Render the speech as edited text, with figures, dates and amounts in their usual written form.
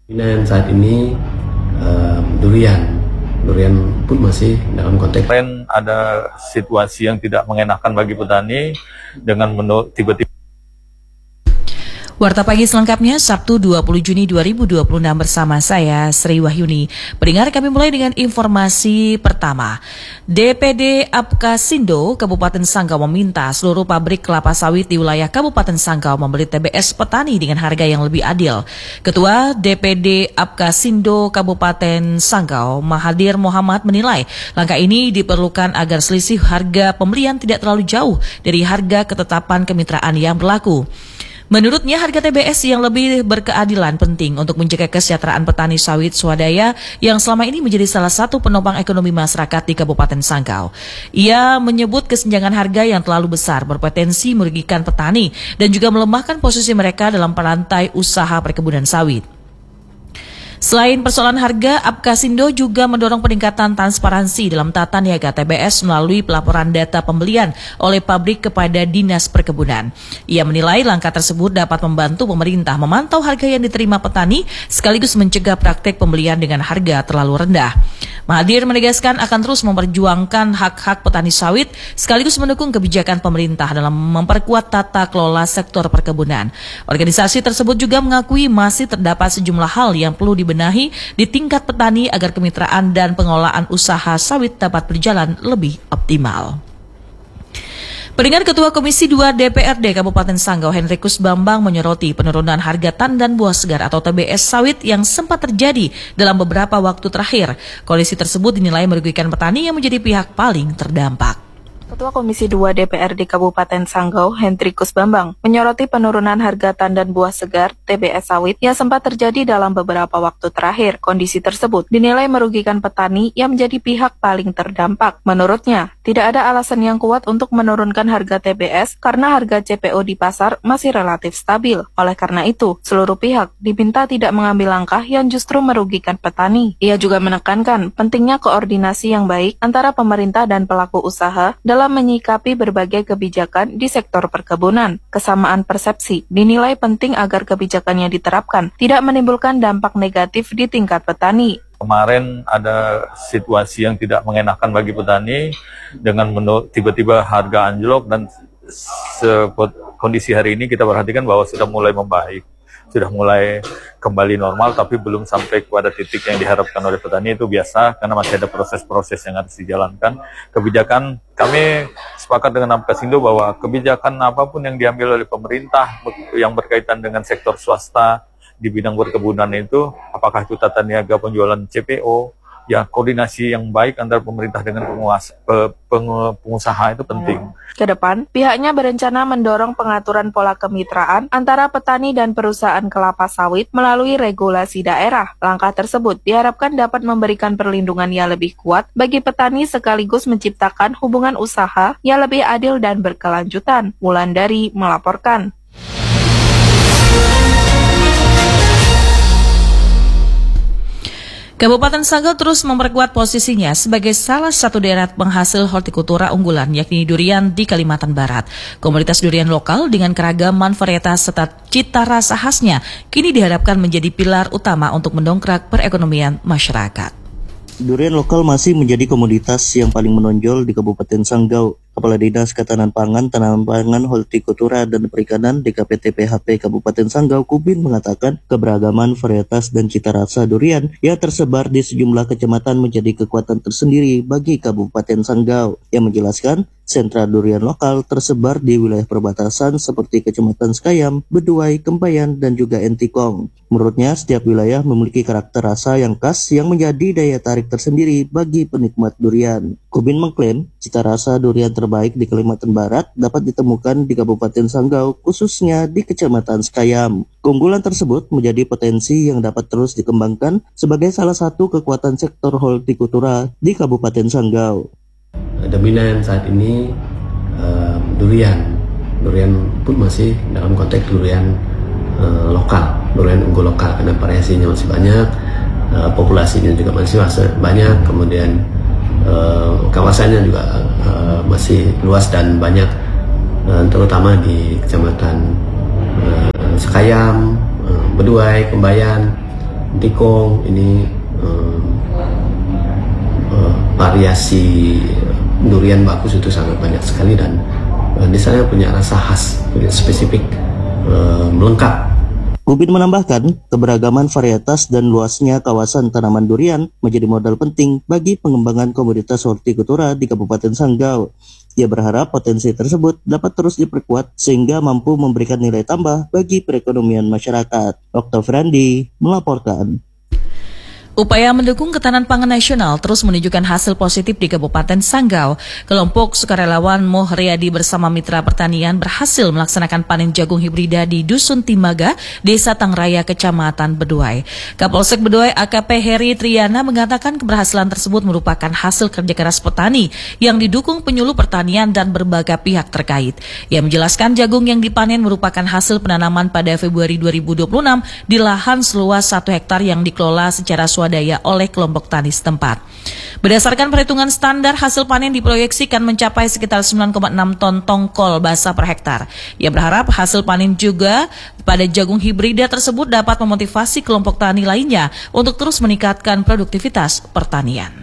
Dan saat ini durian pun masih dalam konteks. Kemarin ada situasi yang tidak mengenakan bagi petani dengan tiba-tiba. Warta Pagi selengkapnya Sabtu 20 Juni 2026 bersama saya Sri Wahyuni. Pendengar, kami mulai dengan informasi pertama. DPD Apkasindo Kabupaten Sanggau meminta seluruh pabrik kelapa sawit di wilayah Kabupaten Sanggau membeli TBS petani dengan harga yang lebih adil. Ketua DPD Apkasindo Kabupaten Sanggau, Mahathir Mohamad, menilai langkah ini diperlukan agar selisih harga pembelian tidak terlalu jauh dari harga ketetapan kemitraan yang berlaku. Menurutnya, harga TBS yang lebih berkeadilan penting untuk menjaga kesejahteraan petani sawit swadaya yang selama ini menjadi salah satu penopang ekonomi masyarakat di Kabupaten Sanggau. Ia menyebut kesenjangan harga yang terlalu besar berpotensi merugikan petani dan juga melemahkan posisi mereka dalam perantai usaha perkebunan sawit. Selain persoalan harga, Apkasindo juga mendorong peningkatan transparansi dalam tata niaga TBS melalui pelaporan data pembelian oleh pabrik kepada Dinas Perkebunan. Ia menilai langkah tersebut dapat membantu pemerintah memantau harga yang diterima petani sekaligus mencegah praktek pembelian dengan harga terlalu rendah. Mahathir menegaskan akan terus memperjuangkan hak-hak petani sawit sekaligus mendukung kebijakan pemerintah dalam memperkuat tata kelola sektor perkebunan. Organisasi tersebut juga mengakui masih terdapat sejumlah hal yang perlu dibenahi di tingkat petani agar kemitraan dan pengelolaan usaha sawit dapat berjalan lebih optimal. Pendengar, Ketua Komisi 2 DPRD Kabupaten Sanggau Henrikus Bambang menyoroti penurunan harga tandan buah segar atau TBS sawit yang sempat terjadi dalam beberapa waktu terakhir. Kondisi tersebut dinilai merugikan petani yang menjadi pihak paling terdampak. Ketua Komisi 2 DPRD Kabupaten Sanggau, Henrikus Bambang, menyoroti penurunan harga tandan buah segar TBS sawit yang sempat terjadi dalam beberapa waktu terakhir. Kondisi tersebut dinilai merugikan petani yang menjadi pihak paling terdampak. Menurutnya, tidak ada alasan yang kuat untuk menurunkan harga TBS karena harga CPO di pasar masih relatif stabil. Oleh karena itu, seluruh pihak diminta tidak mengambil langkah yang justru merugikan petani. Ia juga menekankan pentingnya koordinasi yang baik antara pemerintah dan pelaku usaha dalam menyikapi berbagai kebijakan di sektor perkebunan. Kesamaan persepsi dinilai penting agar kebijakannya diterapkan tidak menimbulkan dampak negatif di tingkat petani. Kemarin ada situasi yang tidak mengenakan bagi petani dengan tiba-tiba harga anjlok dan kondisi hari ini kita perhatikan bahwa sudah mulai membaik. Sudah mulai kembali normal, tapi belum sampai kepada titik yang diharapkan oleh petani. Itu biasa karena masih ada proses-proses yang harus dijalankan. Kebijakan, kami sepakat dengan Apkasindo bahwa kebijakan apapun yang diambil oleh pemerintah yang berkaitan dengan sektor swasta di bidang perkebunan itu, apakah itu tata niaga penjualan CPO, ya koordinasi yang baik antara pemerintah dengan pengusaha itu penting. Kedepan, pihaknya berencana mendorong pengaturan pola kemitraan antara petani dan perusahaan kelapa sawit melalui regulasi daerah. Langkah tersebut diharapkan dapat memberikan perlindungan yang lebih kuat bagi petani sekaligus menciptakan hubungan usaha yang lebih adil dan berkelanjutan. Wulandari melaporkan. Kabupaten Sanggau terus memperkuat posisinya sebagai salah satu daerah penghasil hortikultura unggulan, yakni durian di Kalimantan Barat. Komunitas durian lokal dengan keragaman varietas serta cita rasa khasnya kini diharapkan menjadi pilar utama untuk mendongkrak perekonomian masyarakat. Durian lokal masih menjadi komoditas yang paling menonjol di Kabupaten Sanggau. Kepala Dinas Ketahanan Pangan, Tanaman Pangan, Hortikultura, dan Perikanan DKPT PHP Kabupaten Sanggau, Kubin, mengatakan keberagaman varietas dan cita rasa durian yang tersebar di sejumlah kecamatan menjadi kekuatan tersendiri bagi Kabupaten Sanggau. Yang menjelaskan, sentra durian lokal tersebar di wilayah perbatasan seperti Kecamatan Sekayam, Beduai, Kempayan, dan juga Entikong. Menurutnya, setiap wilayah memiliki karakter rasa yang khas yang menjadi daya tarik tersendiri bagi penikmat durian. Kubin mengklaim, cita rasa durian terbaik di Kalimantan Barat dapat ditemukan di Kabupaten Sanggau, khususnya di Kecamatan Sekayam. Keunggulan tersebut menjadi potensi yang dapat terus dikembangkan sebagai salah satu kekuatan sektor hortikultura di Kabupaten Sanggau. Dominan saat ini durian pun masih dalam konteks durian lokal, durian unggul lokal, karena variasinya masih banyak, populasinya juga masih banyak, kemudian kawasannya juga masih luas dan banyak, terutama di Kecamatan Sekayam, Beduai, Kempayan, tikung, ini variasi durian bagus itu sangat banyak sekali, dan di sana punya rasa khas, spesifik, melengkap. Kubin menambahkan, keberagaman varietas dan luasnya kawasan tanaman durian menjadi modal penting bagi pengembangan komoditas hortikultura di Kabupaten Sanggau. Ia berharap potensi tersebut dapat terus diperkuat sehingga mampu memberikan nilai tambah bagi perekonomian masyarakat. Oktavriandi melaporkan. Upaya mendukung ketahanan pangan nasional terus menunjukkan hasil positif di Kabupaten Sanggau. Kelompok sukarelawan Moh Riyadi bersama mitra pertanian berhasil melaksanakan panen jagung hibrida di Dusun Timaga, Desa Tangraya, Kecamatan Bedoai. Kapolsek Bedoai AKP Heri Triana mengatakan keberhasilan tersebut merupakan hasil kerja keras petani yang didukung penyuluh pertanian dan berbagai pihak terkait. Ia menjelaskan jagung yang dipanen merupakan hasil penanaman pada Februari 2026 di lahan seluas 1 hektar yang dikelola secara swadaya oleh kelompok tani setempat. Berdasarkan perhitungan standar, hasil panen diproyeksikan mencapai sekitar 9,6 ton tongkol basah per hektar. Ia berharap hasil panen juga pada jagung hibrida tersebut dapat memotivasi kelompok tani lainnya untuk terus meningkatkan produktivitas pertanian.